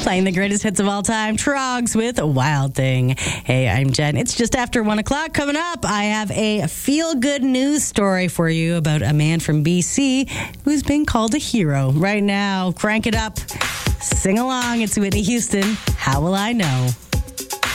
Playing the greatest hits of all time, Trogs with Wild Thing. Hey, I'm Jen. It's just after 1 o'clock. Coming up, I have a feel-good news story for you about a man from BC who's been called a hero. Right now, crank it up. Sing along. It's Whitney Houston. How Will I Know?